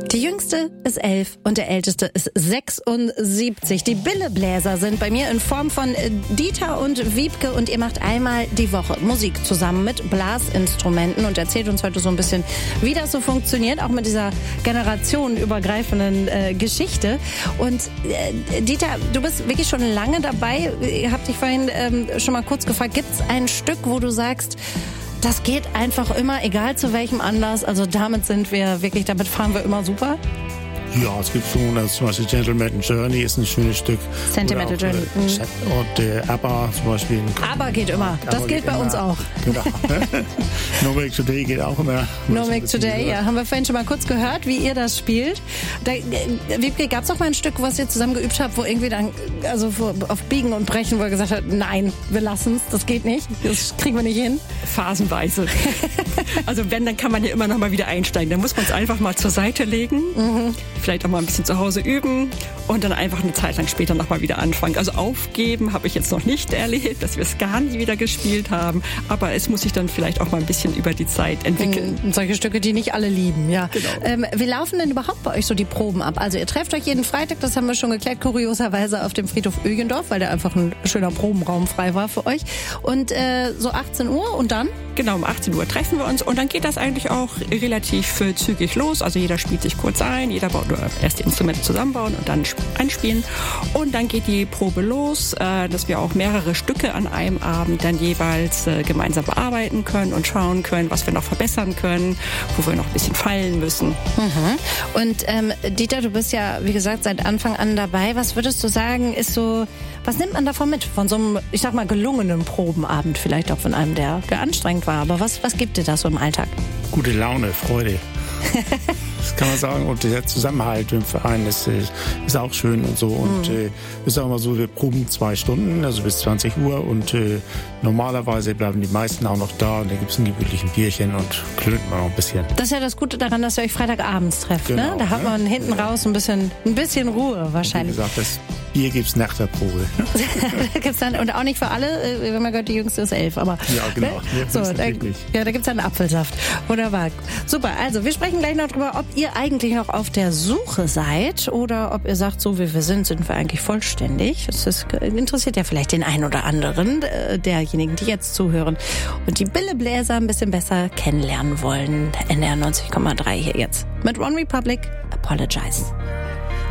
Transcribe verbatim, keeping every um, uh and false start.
Die Jüngste ist elf und der Älteste ist sechsundsiebzig. Die Billebläser sind bei mir in Form von Dieter und Wiebke und ihr macht einmal die Woche Musik zusammen mit Blasinstrumenten und erzählt uns heute so ein bisschen, wie das so funktioniert, auch mit dieser generationenübergreifenden äh, Geschichte. Und äh, Dieter, du bist wirklich schon lange dabei. Ich habe dich vorhin ähm, schon mal kurz gefragt, gibt es ein Stück, wo du sagst, das geht einfach immer, egal zu welchem Anlass. Also damit sind wir wirklich, damit fahren wir immer super. Ja, es gibt schon, also zum Beispiel Gentleman Journey ist ein schönes Stück. Sentimental auch, Journey. Äh, und äh, ABBA zum Beispiel. ABBA geht immer. Das ABBA geht geht bei immer. uns auch. Genau. No Make Today geht auch immer. No Make Today, ja. Haben wir vorhin schon mal kurz gehört, wie ihr das spielt. Da, Wiebke, gab es auch mal ein Stück, was ihr zusammen geübt habt, wo irgendwie dann, also auf Biegen und Brechen, wo ihr gesagt habt, nein, wir lassen es, das geht nicht, das kriegen wir nicht hin? Phasenweise. Also wenn, dann kann man ja immer noch mal wieder einsteigen. Dann muss man es einfach mal zur Seite legen. Mhm. Vielleicht auch mal ein bisschen zu Hause üben und dann einfach eine Zeit lang später nochmal wieder anfangen. Also aufgeben habe ich jetzt noch nicht erlebt, dass wir es gar nie wieder gespielt haben. Aber es muss sich dann vielleicht auch mal ein bisschen über die Zeit entwickeln. Mhm. Solche Stücke, die nicht alle lieben, ja. Genau. Ähm, wie laufen denn überhaupt bei euch so die Proben ab? Also ihr trefft euch jeden Freitag, das haben wir schon geklärt, kurioserweise auf dem Friedhof Ögendorf, weil der einfach ein schöner Probenraum frei war für euch. Und äh, so achtzehn Uhr und dann? Genau, um achtzehn Uhr treffen wir uns und dann geht das eigentlich auch relativ äh, zügig los. Also jeder spielt sich kurz ein, jeder baut nur erst die Instrumente zusammenbauen und dann einspielen. Und dann geht die Probe los, äh, dass wir auch mehrere Stücke an einem Abend dann jeweils äh, gemeinsam bearbeiten können und schauen können, was wir noch verbessern können, wo wir noch ein bisschen feilen müssen. Mhm. Und ähm, Dieter, du bist ja, wie gesagt, seit Anfang an dabei. Was würdest du sagen, ist so, was nimmt man davon mit? Von so einem, ich sag mal, gelungenen Probenabend, vielleicht auch von einem, der, der anstrengend war. Aber was, was gibt dir das so im Alltag? Gute Laune, Freude. Das kann man sagen. Und der Zusammenhalt im Verein ist, ist auch schön und so. Und mhm. äh, ist auch immer so, wir proben zwei Stunden, also bis zwanzig Uhr. Und äh, normalerweise bleiben die meisten auch noch da. Und da gibt es ein gemütlichen Bierchen und klönt man auch ein bisschen. Das ist ja das Gute daran, dass ihr euch Freitagabends trefft. Genau, ne? Da hat man hinten ja. raus ein bisschen, ein bisschen Ruhe wahrscheinlich. Wie gesagt, das Bier gibt es nach der Probe. Gibt's dann, und auch nicht für alle, wir haben ja gehört, die Jüngste ist elf. Aber, ja, genau. Ne? So, da, ja, da gibt es dann Apfelsaft. Wunderbar. Super, also wir sprechen gleich noch drüber, ob ihr eigentlich noch auf der Suche seid oder ob ihr sagt, so wie wir sind, sind wir eigentlich vollständig. Das ist, interessiert ja vielleicht den einen oder anderen äh, derjenigen, die jetzt zuhören und die Billebläser ein bisschen besser kennenlernen wollen. N D R neunzig Komma drei hier jetzt mit One Republic, Apologize.